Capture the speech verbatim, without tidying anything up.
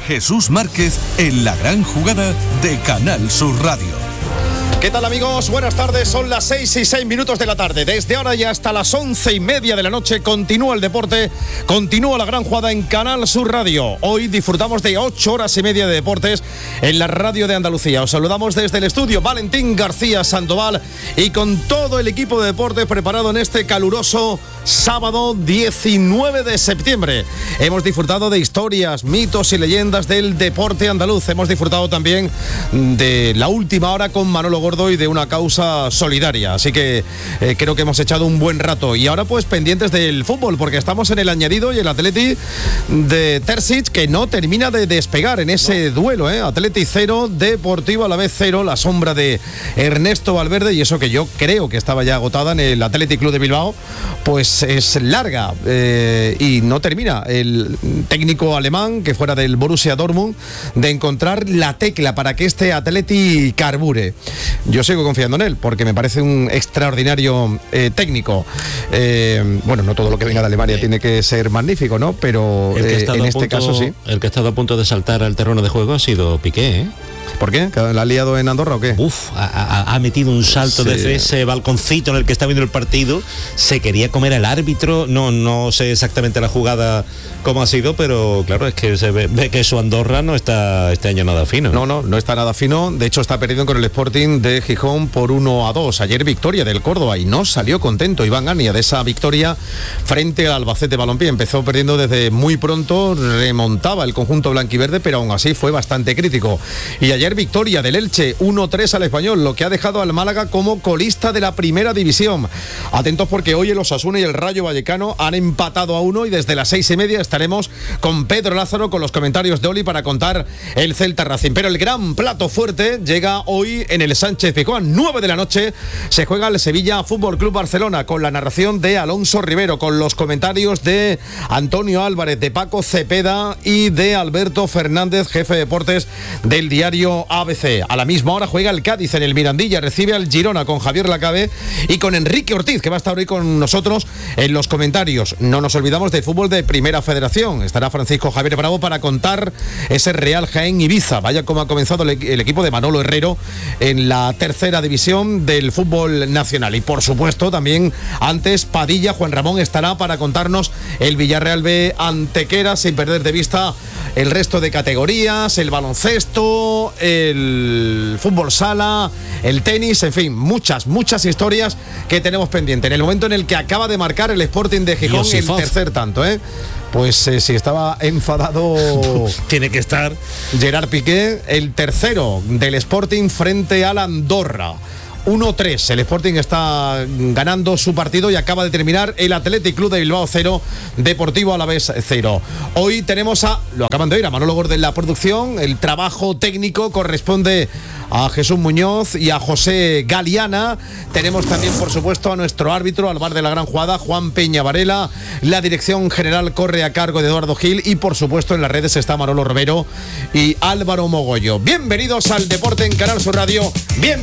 Jesús Márquez en la gran jugada de Canal Sur Radio. ¿Qué tal, amigos? Buenas tardes, son las seis y seis minutos de la tarde. Desde ahora y hasta las once y media de la noche continúa el deporte, continúa la gran jugada en Canal Sur Radio. Hoy disfrutamos de ocho horas y media de deportes en la radio de Andalucía. Os saludamos desde el estudio Valentín García Sandoval y con todo el equipo de deportes preparado en este caluroso sábado diecinueve de septiembre. Hemos disfrutado de historias, mitos y leyendas del deporte andaluz. Hemos disfrutado también de la última hora con Manolo Gordo y de una causa solidaria, así que eh, creo que hemos echado un buen rato. Y ahora pues pendientes del fútbol, porque estamos en el añadido y el Atleti de Terzic, que no termina de despegar en ese no. duelo, ¿eh? Atleti cero, Deportivo Alavés cero, la sombra de Ernesto Valverde, y eso que yo creo que estaba ya agotada en el Athletic Club de Bilbao, pues es larga eh, y no termina el técnico alemán, que fuera del Borussia Dortmund, de encontrar la tecla para que este Atleti carbure. Yo sigo confiando en él porque me parece un extraordinario eh, técnico. Eh, bueno, no todo lo que venga de Alemania eh, tiene que ser magnífico, ¿no? Pero eh, en este punto, caso sí. El que ha estado a punto de saltar al terreno de juego ha sido Piqué, ¿eh? ¿Por qué? ¿La ha liado en Andorra o qué? Uf, ha, ha, ha metido un salto sí. desde ese balconcito en el que está viendo el partido. Se quería comer al árbitro. No, no sé exactamente la jugada cómo ha sido, pero claro, es que se ve, ve que su Andorra no está este año nada fino. No, no, no está nada fino. De hecho, está perdiendo con el Sporting de Gijón por uno a dos. Ayer victoria del Córdoba y no salió contento Iván Ania de esa victoria frente al Albacete Balompié. Empezó perdiendo desde muy pronto, remontaba el conjunto blanquiverde, pero aún así fue bastante crítico. Y ayer victoria del Elche uno tres al Español, lo que ha dejado al Málaga como colista de la primera división. Atentos porque hoy el Osasuna y el Rayo Vallecano han empatado a uno y desde las seis y media estaremos con Pedro Lázaro con los comentarios de Oli para contar el Celta Racing. Pero el gran plato fuerte llega hoy en el Sánchez Pizjuán. nueve de la noche se juega el Sevilla Fútbol Club Barcelona con la narración de Alonso Rivero, con los comentarios de Antonio Álvarez, de Paco Cepeda y de Alberto Fernández, jefe de deportes del diario A B C. A la misma hora juega el Cádiz en el Mirandilla, recibe al Girona con Javier Lacabe y con Enrique Ortiz, que va a estar hoy con nosotros en los comentarios. No nos olvidamos del fútbol de Primera Federación. Estará Francisco Javier Bravo para contar ese Real Jaén Ibiza. Vaya como ha comenzado el, el equipo de Manolo Herrero en la tercera división del fútbol nacional. Y por supuesto también antes Padilla, Juan Ramón estará para contarnos el Villarreal B Antequera, sin perder de vista el resto de categorías, el baloncesto, el fútbol sala, el tenis, en fin, muchas, muchas historias que tenemos pendiente. En el momento en el que acaba de marcar el Sporting de Gijón Yosifov. el tercer tanto, ¿eh? Pues eh, si estaba enfadado tiene que estar Gerard Piqué, el tercero del Sporting frente al Andorra. uno tres, el Sporting está ganando su partido y acaba de terminar el Athletic Club de Bilbao cero, Deportivo Alavés cero. Hoy tenemos a, lo acaban de oír, a Manolo Gordo en la producción. El trabajo técnico corresponde a Jesús Muñoz y a José Galiana. Tenemos también, por supuesto, a nuestro árbitro, al bar de la gran jugada, Juan Peña Varela. La dirección general corre a cargo de Eduardo Gil y, por supuesto, en las redes está Manolo Romero y Álvaro Mogollo. Bienvenidos al Deporte en Canal Sur Radio. Bienvenidos.